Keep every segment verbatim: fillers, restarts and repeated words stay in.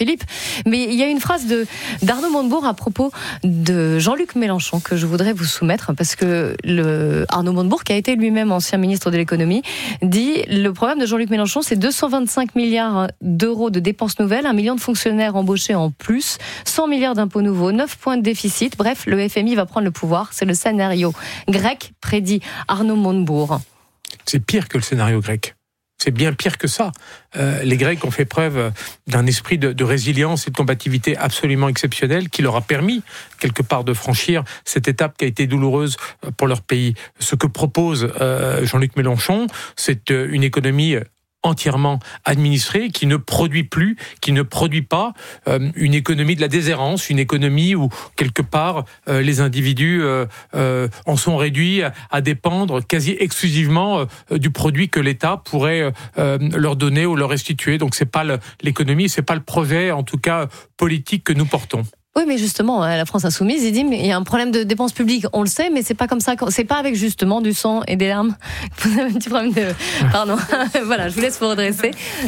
Philippe. Mais il y a une phrase de, d'Arnaud Montebourg à propos de Jean-Luc Mélenchon que je voudrais vous soumettre, parce que le, Arnaud Montebourg, qui a été lui-même ancien ministre de l'économie, dit le problème de Jean-Luc Mélenchon, c'est deux cent vingt-cinq milliards d'euros de dépenses nouvelles, un million de fonctionnaires embauchés en plus, cent milliards d'impôts nouveaux, neuf points de déficit. Bref, le F M I va prendre le pouvoir. C'est le scénario grec, prédit Arnaud Montebourg. C'est pire que le scénario grec. C'est bien pire que ça. Euh, les Grecs ont fait preuve d'un esprit de, de résilience et de combativité absolument exceptionnel qui leur a permis, quelque part, de franchir cette étape qui a été douloureuse pour leur pays. Ce que propose euh, Jean-Luc Mélenchon, c'est une économie entièrement administrée, qui ne produit plus, qui ne produit pas, euh, une économie de la déshérence, une économie où, quelque part, euh, les individus euh, euh, en sont réduits à, à dépendre quasi exclusivement euh, du produit que l'État pourrait euh, leur donner ou leur restituer. Donc c'est pas le, l'économie, c'est pas le projet, en tout cas, politique que nous portons. Oui, mais justement, la France Insoumise, il dit, mais il y a un problème de dépenses publiques, on le sait, mais c'est pas comme ça, c'est pas avec justement du sang et des larmes. Vous avez un petit problème de, pardon. Voilà, je vous laisse vous redresser.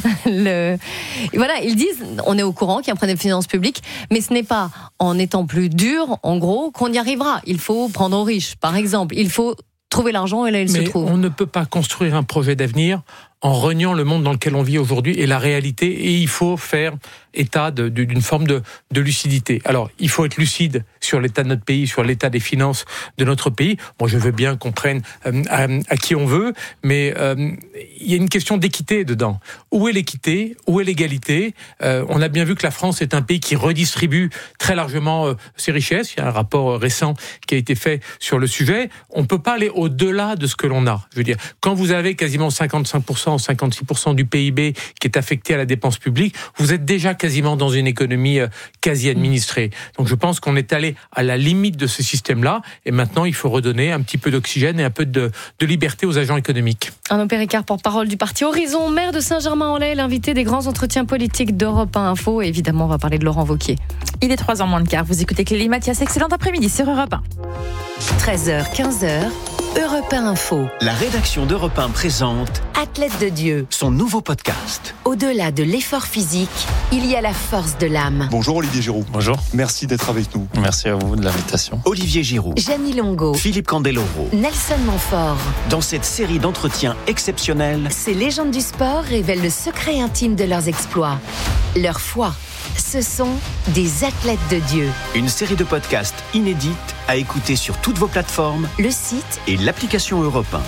Le, voilà, ils disent, on est au courant qu'il y a un problème de finances publiques, mais ce n'est pas en étant plus dur, en gros, qu'on y arrivera. Il faut prendre aux riches, par exemple. Il faut trouver l'argent et là, il mais se trouve. On ne peut pas construire un projet d'avenir en reniant le monde dans lequel on vit aujourd'hui et la réalité, et il faut faire état de, de, d'une forme de, de lucidité. Alors, il faut être lucide sur l'état de notre pays, sur l'état des finances de notre pays. Moi, je veux bien qu'on prenne euh, à, à qui on veut, mais euh, il y a une question d'équité dedans. Où est l'équité ? Où est l'égalité ? euh, On a bien vu que la France est un pays qui redistribue très largement euh, ses richesses. Il y a un rapport euh, récent qui a été fait sur le sujet. On ne peut pas aller au-delà de ce que l'on a. Je veux dire, quand vous avez quasiment cinquante-cinq pour cent, cinquante-six pour cent du P I B qui est affecté à la dépense publique, vous êtes déjà quasiment dans une économie quasi administrée. Donc je pense qu'on est allé à la limite de ce système-là, et maintenant il faut redonner un petit peu d'oxygène et un peu de, de liberté aux agents économiques. Arnaud Péricard, porte-parole du parti Horizon, maire de Saint-Germain-en-Laye, l'invité des grands entretiens politiques d'Europe un Info, et évidemment on va parler de Laurent Wauquiez. Il est trois heures moins le quart, vous écoutez Clélie Mathias, excellent après-midi sur Europe un. treize heures quinze, Europe un Info. La rédaction d'Europe un présente Athlète de Dieu, son nouveau podcast. Au-delà de l'effort physique, il y a la force de l'âme. Bonjour Olivier Giroud. Bonjour. Merci d'être avec nous. Merci à vous de l'invitation. Olivier Giroud, Janie Longo, Philippe Candeloro. Nelson Montfort. Dans cette série d'entretiens exceptionnels, Ces légendes du sport révèlent le secret intime de leurs exploits, leur foi. Ce sont des athlètes de Dieu. une série de podcasts inédites à écouter sur toutes vos plateformes Le site et l'application Europe un.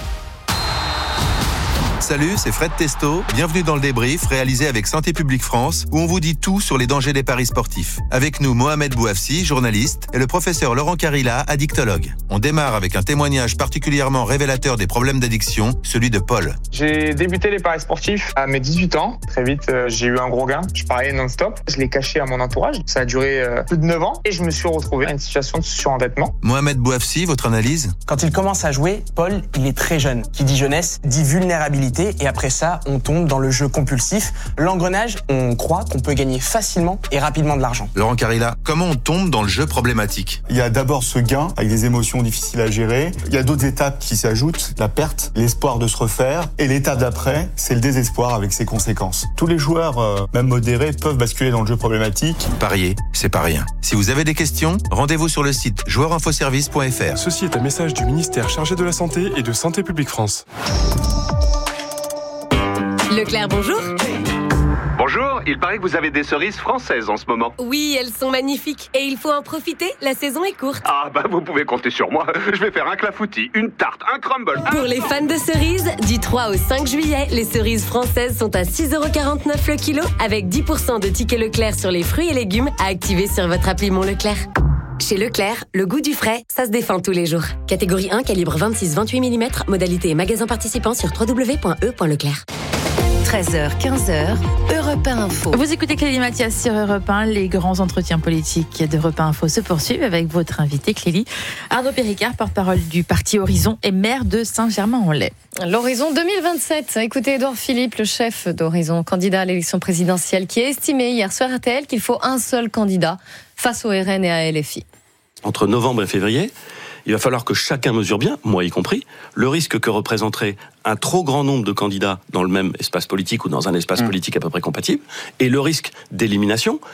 Salut, c'est Fred Testo. Bienvenue dans le débrief réalisé avec Santé publique France, où on vous dit tout sur les dangers des paris sportifs. Avec nous, Mohamed Bouafsi, journaliste, et le professeur Laurent Carilla, addictologue. On démarre avec un témoignage particulièrement révélateur des problèmes d'addiction, celui de Paul. J'ai débuté les paris sportifs à mes dix-huit ans. Très vite, euh, j'ai eu un gros gain. Je pariais non-stop. Je l'ai caché à mon entourage. Ça a duré euh, plus de neuf ans. Et je me suis retrouvé dans une situation de surendettement. Mohamed Bouafsi, votre analyse ? Quand il commence à jouer, Paul, il est très jeune. Qui dit jeunesse, dit vulnérabilité. Et après ça, on tombe dans le jeu compulsif. L'engrenage, on croit qu'on peut gagner facilement et rapidement de l'argent. Laurent Carilla, comment on tombe dans le jeu problématique ? Il y a d'abord ce gain avec des émotions difficiles à gérer. Il y a d'autres étapes qui s'ajoutent, la perte, l'espoir de se refaire. Et l'étape d'après, c'est le désespoir avec ses conséquences. Tous les joueurs, euh, même modérés, peuvent basculer dans le jeu problématique. Parier, c'est pas rien. Si vous avez des questions, rendez-vous sur le site joueur info service point f r. Ceci est un message du ministère chargé de la Santé et de Santé publique France. Leclerc, bonjour. Bonjour, il paraît que vous avez des cerises françaises en ce moment. Oui, elles sont magnifiques et il faut en profiter, la saison est courte. Ah bah vous pouvez compter sur moi, je vais faire un clafoutis, une tarte, un crumble. Pour un... les fans de cerises, du trois au cinq juillet, les cerises françaises sont à six euros quarante-neuf le kilo avec dix pour cent de tickets Leclerc sur les fruits et légumes à activer sur votre appli Mon Leclerc. Chez Leclerc, le goût du frais, ça se défend tous les jours. Catégorie un, calibre vingt-six à vingt-huit millimètres, modalité et magasin participant sur w w w point e point leclerc. treize heures quinze, Europe un Info. Vous écoutez Clélie Mathias sur Europe un. Les grands entretiens politiques d'Europe un Info se poursuivent avec votre invité Clélie. Arnaud Péricard, porte-parole du parti Horizon et maire de Saint-Germain-en-Laye. L'Horizon deux mille vingt-sept. Écoutez Édouard Philippe, le chef d'Horizon, candidat à l'élection présidentielle, qui a estimé hier sur R T L qu'il faut un seul candidat face au R N et à L F I. Entre novembre et février, il va falloir que chacun mesure bien, moi y compris, le risque que représenterait un trop grand nombre de candidats dans le même espace politique ou dans un espace mmh. politique à peu près compatible, et le risque d'élimination